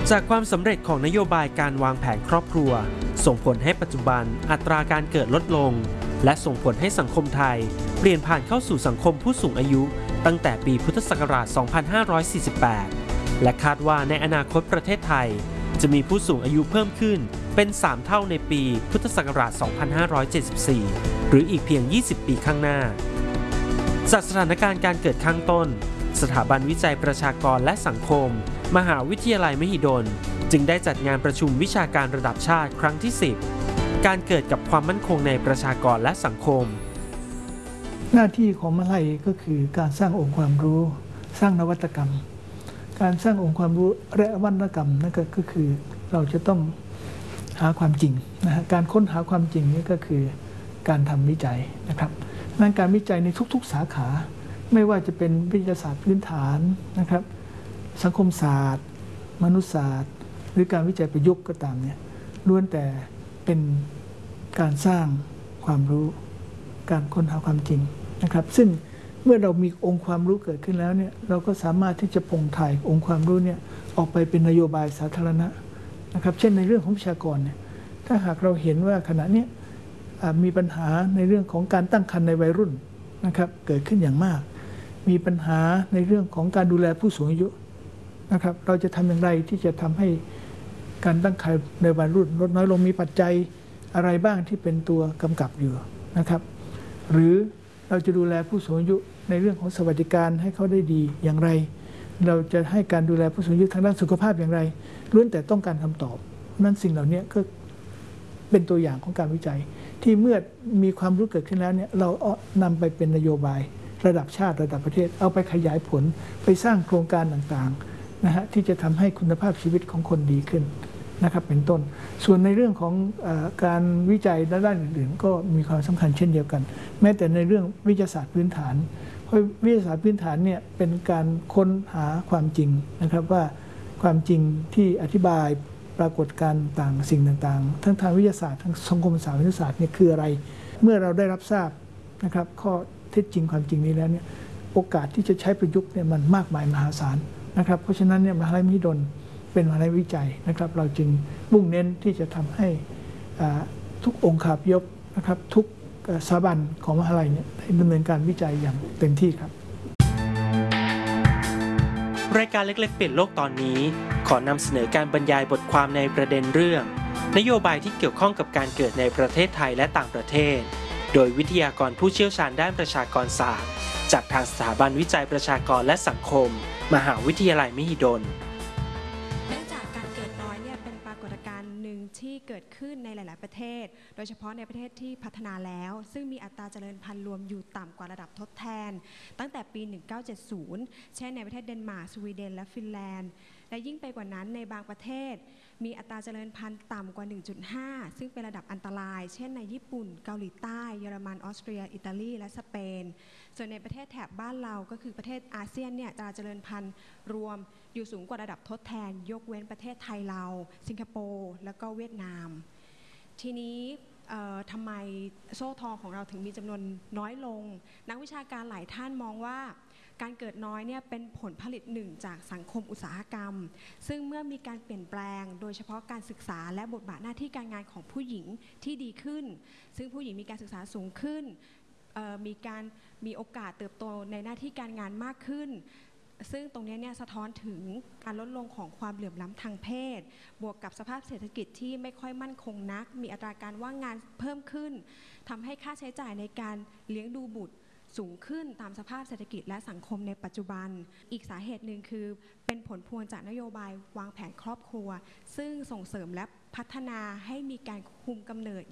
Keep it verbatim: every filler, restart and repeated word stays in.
จากความสำเร็จของนโยบายการวางแผนครอบครัวส่งผลให้ปัจจุบันอัตราการเกิดลดลงและส่งผลให้สังคมไทยเปลี่ยนผ่านเข้าสู่สังคมผู้สูงอายุตั้งแต่ปีพุทธศักราช สองพันห้าร้อยสี่สิบแปด และคาดว่าในอนาคตประเทศไทยจะมีผู้สูงอายุเพิ่มขึ้นเป็นสามเท่าในปีพุทธศักราช สองพันห้าร้อยเจ็ดสิบสี่ หรืออีกเพียง ยี่สิบ ปีข้างหน้าจากสถานการณ์การเกิดข้างต้นสถาบันวิจัยประชากรและสังคมมหาวิทยาลัยมหิดลจึงได้จัดงานประชุมวิชาการระดับชาติครั้งที่ สิบ การเกิดกับความมั่นคงในประชากรและสังคมหน้าที่ของมหาลัยก็คือการสร้างองค์ความรู้สร้างนวัตกรรมการสร้างองค์ความรู้และนวัตกรรมนั่นก็คือเราจะต้องหาความจริงนะฮะการค้นหาความจริงนี่ก็คือการทำวิจัยนะครับนั่นการวิจัยในทุกๆสาขาไม่ว่าจะเป็นวิทยาศาสตร์พื้นฐานนะครับสังคมศาสตร์มนุษยศาสตร์หรือการวิจัยประยุกต์ก็ตามเนี่ยล้วนแต่เป็นการสร้างความรู้การค้นหาความจริงนะครับซึ่งเมื่อเรามีองค์ความรู้เกิดขึ้นแล้วเนี่ยเราก็สามารถที่จะปลงถ่ายองค์ความรู้เนี่ยออกไปเป็นนโยบายสาธารณะนะครับเช่นในเรื่องของประชากรเนี่ยถ้าหากเราเห็นว่าขณะนี้มีปัญหาในเรื่องของการตั้งครรภ์ในวัยรุ่นนะครับเกิดขึ้นอย่างมากมีปัญหาในเรื่องของการดูแลผู้สูงอายุนะครับเราจะทำอย่างไรที่จะทำให้การตั้งครรภ์ในวัยรุ่นลดน้อยลงมีปัจจัยอะไรบ้างที่เป็นตัวกำกับอยู่นะครับหรือเราจะดูแลผู้สูงอายุในเรื่องของสวัสดิการให้เขาได้ดีอย่างไรเราจะให้การดูแลผู้สูงอายุทางด้านสุขภาพอย่างไรล้วนแต่ต้องการคำตอบนั้นสิ่งเหล่านี้ก็เป็นตัวอย่างของการวิจัยที่เมื่อมีความรู้เกิดขึ้นแล้วเนี่ยเราเอานำไปเป็นนโยบายระดับชาติระดับประเทศเอาไปขยายผลไปสร้างโครงการต่างๆนะฮะที่จะทำให้คุณภาพชีวิตของคนดีขึ้นนะครับเป็นต้นส่วนในเรื่องของเอ่อการวิจัยด้านอื่นๆก็มีความสำคัญเช่นเดียวกันแม้แต่ในเรื่องวิทยาศาสตร์พื้นฐานเพราะวิทยาศาสตร์พื้นฐานเนี่ยเป็นการค้นหาความจริงนะครับว่าความจริงที่อธิบายปรากฏการณ์ต่างสิ่งต่างๆทั้งทางวิทยาศาสตร์ทั้งสังคมศาสตร์วิทยาศาสตร์เนี่ยคืออะไรเมื่อเราได้รับทราบนะครับข้อเท็จจริงความจริงนี้แล้วเนี่ยโอกาสที่จะใช้ประยุกต์เนี่ยมันมากมายมหาศาลนะครับเพราะฉะนั้นเนี่ยมหาวิทยาลัยมหิดลเป็นมหาวิทยาลัยวิจัยนะครับเราจึงมุ่งเน้นที่จะทำให้ทุกองค์คาพยพนะครับทุกสถาบันของมหาวิทยาลัยเนี่ยดำเนินการวิจัยอย่างเต็มที่ครับรายการเล็กๆเปลี่ยนโลกตอนนี้ขอนำเสนอการบรรยายบทความในประเด็นเรื่องนโยบายที่เกี่ยวข้องกับการเกิดในประเทศไทยและต่างประเทศโดยวิทยากรผู้เชี่ยวชาญด้านประชากรศาสตร์จากทางสถาบันวิจัยประชากรและสังคมมหาวิทยาลัยมหิดลเนื่องจากการเกิดน้อยเนี่ยเป็นปรากฏการณ์หนึ่งที่เกิดขึ้นในหลายๆประเทศโดยเฉพาะในประเทศที่พัฒนาแล้วซึ่งมีอัตราเจริญพันธุ์รวมอยู่ต่ำกว่าระดับทดแทนตั้งแต่ปีหนึ่งพันเก้าร้อยเจ็ดสิบเช่นในประเทศเดนมาร์กสวีเดนและฟินแลนด์และยิ่งไปกว่านั้นในบางประเทศมีอัตราเจริญพันธุ์ต่ำกว่า หนึ่งจุดห้า ซึ่งเป็นระดับอันตรายเช่นในญี่ปุ่นเกาหลีใต้เยอรมันออสเตรียอิตาลีและสเปนส่วนในประเทศแถบบ้านเราก็คือประเทศอาเซียนเนี่ยอัตราเจริญพันธุ์รวมอยู่สูงกว่าระดับทดแทนยกเว้นประเทศไทยเราสิงคโปร์แล้วก็เวียดนามทีนี้ทำไมโซ่ทองของเราถึงมีจำนวนน้อยลงนักวิชาการหลายท่านมองว่าการเกิดน้อยเนี่ยเป็นผลผลิตหนึ่งจากสังคมอุตสาหกรรมซึ่งเมื่อมีการเปลี่ยนแปลงโดยเฉพาะการศึกษาและบทบาทหน้าที่การงานของผู้หญิงที่ดีขึ้นซึ่งผู้หญิงมีการศึกษาสูงขึ้นมีการมีโอกาสเติบโตในหน้าที่การงานมากขึ้นซึ่งตรงนี้เนี่ยสะท้อนถึงการลดลงของความเหลื่อมล้ำทางเพศบวกกับสภาพเศรษฐกิจที่ไม่ค่อยมั่นคงนักมีอัตราการว่างงานเพิ่มขึ้นทำให้ค่าใช้จ่ายในการเลี้ยงดูบุตรสูงขึ้นตามสภาพเศรษฐกิจและสังคมในปัจจุบันอีกสาเหตุหนึ่งคือเป็นผลพวงจากนโยบายวางแผนครอบครัวซึ่งส่งเสริมและพัฒนาให้มีการคุมกำเนิด